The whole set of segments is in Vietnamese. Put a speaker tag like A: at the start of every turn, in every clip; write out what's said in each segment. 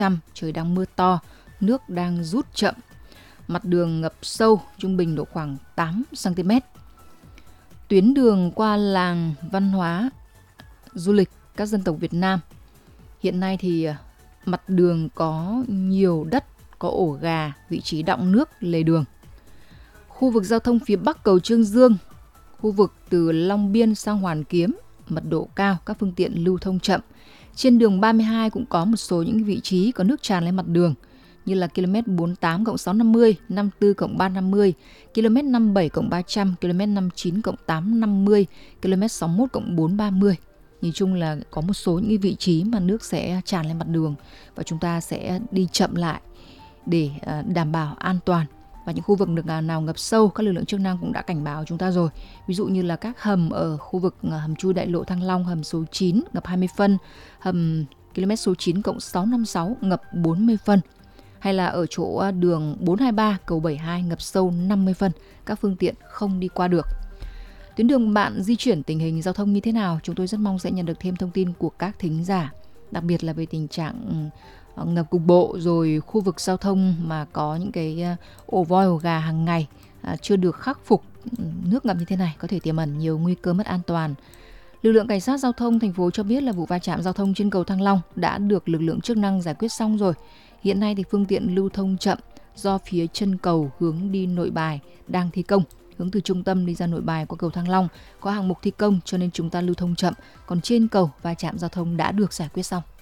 A: trời đang mưa to, nước đang rút chậm. Mặt đường ngập sâu, trung bình độ khoảng 8 cm. Tuyến đường qua làng văn hóa du lịch các dân tộc Việt Nam. Hiện nay thì mặt đường có nhiều đất, có ổ gà, vị trí đọng nước lề đường. Khu vực giao thông phía Bắc cầu Chương Dương, khu vực từ Long Biên sang Hoàn Kiếm, mật độ cao, các phương tiện lưu thông chậm. Trên đường 32 cũng có một số những vị trí có nước tràn lên mặt đường, như là km 48 650, 54 350, km 57 300, km 59 850, km 61 430. Nhìn chung là có một số những vị trí mà nước sẽ tràn lên mặt đường và chúng ta sẽ đi chậm lại để đảm bảo an toàn. Và những khu vực nào ngập sâu, các lực lượng chức năng cũng đã cảnh báo chúng ta rồi. Ví dụ như là các hầm ở khu vực hầm chui đại lộ Thăng Long, hầm số 9 ngập 20 phân, hầm km số 9 656 ngập 40 phân. Hay là ở chỗ đường 423 cầu 72 ngập sâu 50 phân, các phương tiện không đi qua được. Tuyến đường bạn di chuyển tình hình giao thông như thế nào? Chúng tôi rất mong sẽ nhận được thêm thông tin của các thính giả, đặc biệt là về tình trạng ngập cục bộ, rồi khu vực giao thông mà có những cái ổ voi ổ gà hàng ngày chưa được khắc phục. Nước ngập như thế này có thể tiềm ẩn nhiều nguy cơ mất an toàn. Lực lượng cảnh sát giao thông thành phố cho biết là vụ va chạm giao thông trên cầu Thăng Long đã được lực lượng chức năng giải quyết xong rồi. Hiện nay thì phương tiện lưu thông chậm do phía chân cầu hướng đi Nội Bài đang thi công. Hướng từ trung tâm đi ra Nội Bài qua cầu Thăng Long có hạng mục thi công cho nên chúng ta lưu thông chậm. Còn trên cầu va chạm giao thông đã được giải quyết xong.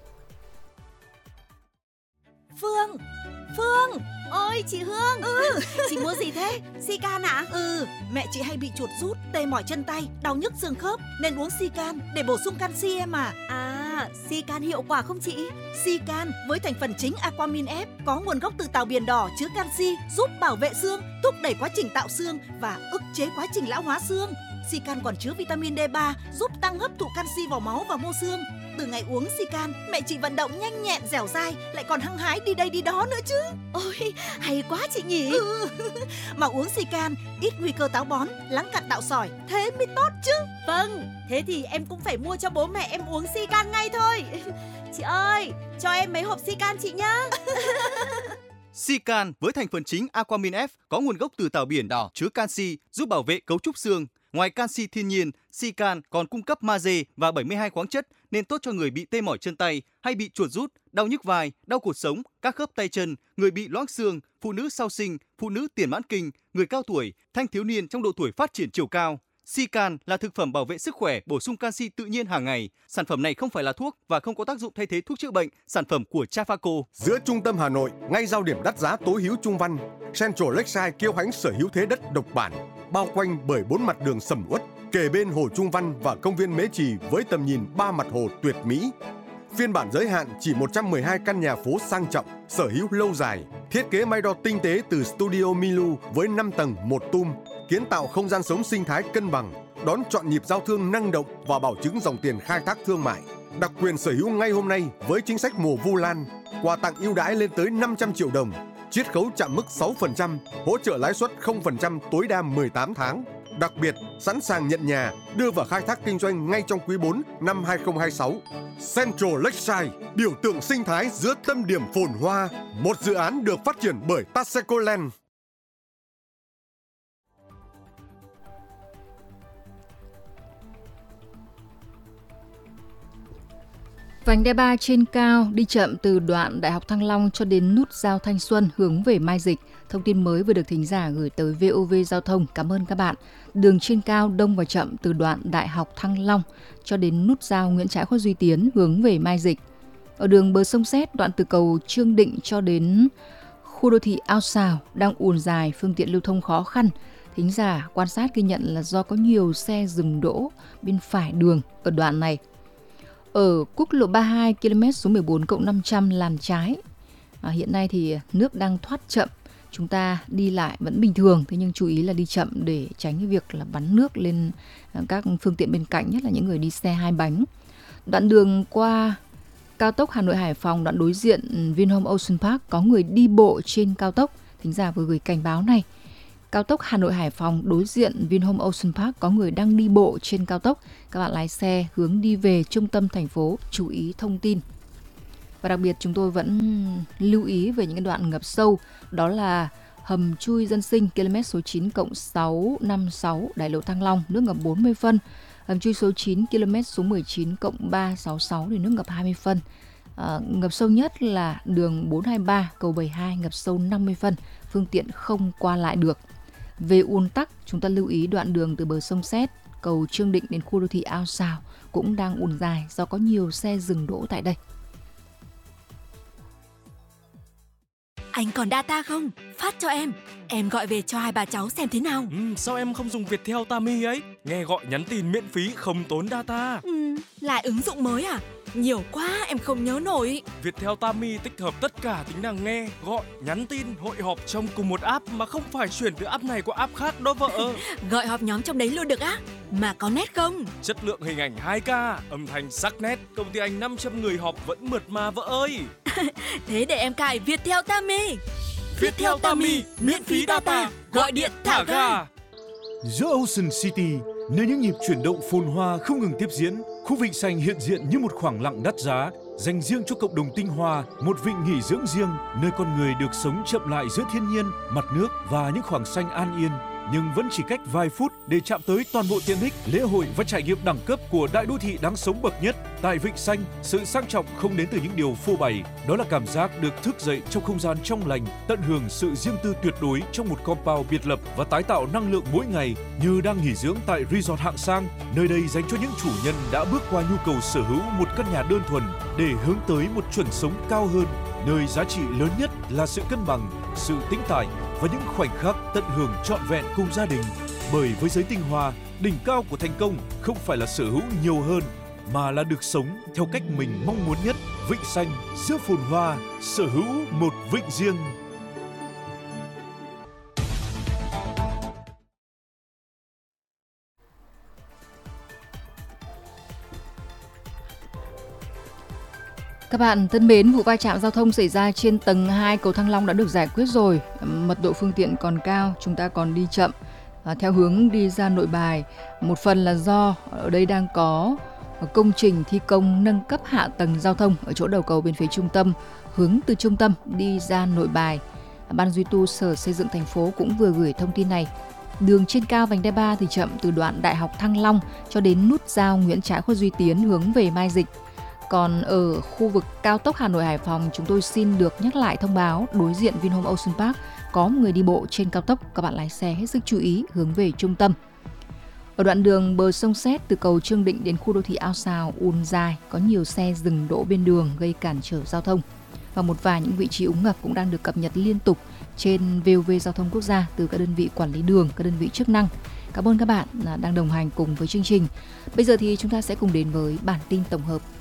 B: Phương! Ôi chị Hương! Chị mua gì thế? Sican ạ? Mẹ chị hay bị chuột rút, tê mỏi chân tay, đau nhức xương khớp nên uống Sican để bổ sung canxi em à. Sican hiệu quả không chị? Sican với thành phần chính Aquamin F có nguồn gốc từ tảo biển đỏ chứa canxi, giúp bảo vệ xương, thúc đẩy quá trình tạo xương và ức chế quá trình lão hóa xương. Sican còn chứa vitamin D3 giúp tăng hấp thụ canxi vào máu và mô xương. Từ ngày uống Sican, mẹ chị vận động nhanh nhẹn, dẻo dai, lại còn hăng hái đi đây đi đó nữa chứ. Ôi, hay quá chị nhỉ. Mà uống Sican, ít nguy cơ táo bón, lắng cặn tạo sỏi, thế mới tốt chứ.
C: Vâng, thế thì em cũng phải mua cho bố mẹ em uống Sican ngay thôi. Chị ơi, cho em mấy hộp Sican chị nhá.
D: Sican với thành phần chính Aquamin F có nguồn gốc từ tảo biển đỏ chứa canxi, giúp bảo vệ cấu trúc xương. Ngoài canxi thiên nhiên, Sican còn cung cấp magie và 72 khoáng chất nên tốt cho người bị tê mỏi chân tay hay bị chuột rút, đau nhức vai, đau cột sống, các khớp tay chân, người bị loãng xương, phụ nữ sau sinh, phụ nữ tiền mãn kinh, người cao tuổi, thanh thiếu niên trong độ tuổi phát triển chiều cao. Sican là thực phẩm bảo vệ sức khỏe, bổ sung canxi tự nhiên hàng ngày. Sản phẩm này không phải là thuốc và không có tác dụng thay thế thuốc chữa bệnh. Sản phẩm của Trafaco.
E: Giữa trung tâm Hà Nội, ngay giao điểm đắt giá tối hữu Trung Văn, Central Lakeside kiêu hãnh sở hữu thế đất độc bản, bao quanh bởi 4 mặt đường sầm uất, kề bên hồ Trung Văn và công viên Mễ Trì với tầm nhìn 3 mặt hồ tuyệt mỹ. Phiên bản giới hạn chỉ 112 căn nhà phố sang trọng, sở hữu lâu dài, thiết kế may đo tinh tế từ Studio Milu với 5 tầng, 1 tum, kiến tạo không gian sống sinh thái cân bằng, đón chọn nhịp giao thương năng động và bảo chứng dòng tiền khai thác thương mại. Đặc quyền sở hữu ngay hôm nay với chính sách mùa Vu Lan, quà tặng ưu đãi lên tới 500 triệu đồng, chiết khấu chạm mức 6%, hỗ trợ lãi suất 0% tối đa 18 tháng. Đặc biệt, sẵn sàng nhận nhà, đưa vào khai thác kinh doanh ngay trong quý 4 năm 2026. Central Lakeside, biểu tượng sinh thái giữa tâm điểm phồn hoa, một dự án được phát triển bởi Taseko Land.
A: Vành đai 3 trên cao đi chậm từ đoạn Đại học Thăng Long cho đến nút giao Thanh Xuân hướng về Mai Dịch. Thông tin mới vừa được thính giả gửi tới VOV Giao thông. Cảm ơn các bạn. Đường trên cao đông và chậm từ đoạn Đại học Thăng Long cho đến nút giao Nguyễn Trãi Khuất Duy Tiến hướng về Mai Dịch. Ở đường bờ sông Sét, đoạn từ cầu Trương Định cho đến khu đô thị Ao Sào đang ùn dài, phương tiện lưu thông khó khăn. Thính giả quan sát ghi nhận là do có nhiều xe dừng đỗ bên phải đường ở đoạn này. Ở quốc lộ 32 km số 14+500 làn trái. Hiện nay thì nước đang thoát chậm. Chúng ta đi lại vẫn bình thường, thế nhưng chú ý là đi chậm để tránh cái việc là bắn nước lên các phương tiện bên cạnh, nhất là những người đi xe hai bánh. Đoạn đường qua cao tốc Hà Nội Hải Phòng, đoạn đối diện Vinhome Ocean Park có người đi bộ trên cao tốc. Thính giả vừa gửi cảnh báo này. Cao tốc Hà Nội Hải Phòng đối diện Vinhome Ocean Park có người đang đi bộ trên cao tốc. Các bạn lái xe hướng đi về trung tâm thành phố chú ý thông tin. Và đặc biệt chúng tôi vẫn lưu ý về những cái đoạn ngập sâu, đó là hầm chui Dân Sinh km số 9+656 Đại lộ Thăng Long, nước ngập 40 phân. Hầm chui số 9 km số 19+366 thì nước ngập 20 phân. Ngập sâu nhất là đường 423 cầu 72 ngập sâu 50 phân, phương tiện không qua lại được. Về ùn tắc, chúng ta lưu ý đoạn đường từ bờ sông Sét, cầu Trương Định đến khu đô thị Ao Sào cũng đang ùn dài do có nhiều xe dừng đỗ tại đây.
C: Anh còn data không? Phát cho em gọi về cho hai bà cháu xem thế nào.
F: Sao em không dùng Viettel Tami ấy? Nghe gọi nhắn tin miễn phí không tốn data.
C: Lại ứng dụng mới à? Nhiều quá em không nhớ nổi.
F: Viettel Tami tích hợp tất cả tính năng nghe, gọi, nhắn tin, hội họp trong cùng một app mà không phải chuyển từ app này qua app khác đó vợ.
C: Gọi họp nhóm trong đấy luôn được á? Mà có nét không?
F: Chất lượng hình ảnh 2K, âm thanh sắc nét, công ty anh 500 người họp vẫn mượt mà vợ ơi.
C: Thế để em cài Viettel Tami.
F: Viettel Tami, miễn phí data, gọi điện thả ga.
G: Giữa Ocean City, nơi những nhịp chuyển động phồn hoa không ngừng tiếp diễn, khu vịnh xanh hiện diện như một khoảng lặng đắt giá, dành riêng cho cộng đồng tinh hoa, một vịnh nghỉ dưỡng riêng, nơi con người được sống chậm lại giữa thiên nhiên, mặt nước và những khoảng xanh an yên. Nhưng vẫn chỉ cách vài phút để chạm tới toàn bộ tiện ích, lễ hội và trải nghiệm đẳng cấp của đại đô thị đáng sống bậc nhất. Tại Vịnh Xanh, sự sang trọng không đến từ những điều phô bày, đó là cảm giác được thức dậy trong không gian trong lành, tận hưởng sự riêng tư tuyệt đối trong một compound biệt lập và tái tạo năng lượng mỗi ngày như đang nghỉ dưỡng tại resort hạng sang. Nơi đây dành cho những chủ nhân đã bước qua nhu cầu sở hữu một căn nhà đơn thuần để hướng tới một chuẩn sống cao hơn, nơi giá trị lớn nhất là sự cân bằng, sự tĩnh tại và những khoảnh khắc tận hưởng trọn vẹn cùng gia đình. Bởi với giới tinh hoa, đỉnh cao của thành công không phải là sở hữu nhiều hơn, mà là được sống theo cách mình mong muốn nhất. Vịnh Xanh, giữa phồn hoa, sở hữu một vịnh riêng.
A: Các bạn thân mến, vụ va chạm giao thông xảy ra trên tầng 2 cầu Thăng Long đã được giải quyết rồi. Mật độ phương tiện còn cao, chúng ta còn đi chậm theo hướng đi ra Nội Bài. Một phần là do ở đây đang có công trình thi công nâng cấp hạ tầng giao thông ở chỗ đầu cầu bên phía trung tâm, hướng từ trung tâm đi ra Nội Bài. Ban duy tu Sở Xây dựng thành phố cũng vừa gửi thông tin này. Đường trên cao vành đai 3 thì chậm từ đoạn Đại học Thăng Long cho đến nút giao Nguyễn Trãi Khuất Duy Tiến hướng về Mai Dịch. Còn ở khu vực cao tốc Hà Nội Hải Phòng, chúng tôi xin được nhắc lại thông báo đối diện Vinhome Ocean Park có một người đi bộ trên cao tốc, các bạn lái xe hết sức chú ý hướng về trung tâm. Ở đoạn đường bờ sông Sét từ cầu Trương Định đến khu đô thị Ao Sào ùn dài, có nhiều xe dừng đỗ bên đường gây cản trở giao thông. Và một vài những vị trí úng ngập cũng đang được cập nhật liên tục trên VOV Giao thông Quốc gia từ các đơn vị quản lý đường, các đơn vị chức năng. Cảm ơn các bạn đang đồng hành cùng với chương trình. Bây giờ thì chúng ta sẽ cùng đến với bản tin tổng hợp.